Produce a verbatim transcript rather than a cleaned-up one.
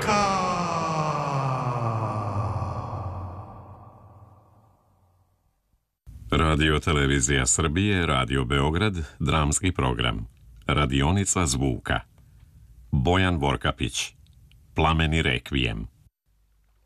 Radio Televizija Srbije, Radio Beograd, dramski program. Radionica zvuka. Bojan Vorkapić. Plameni rekvijem.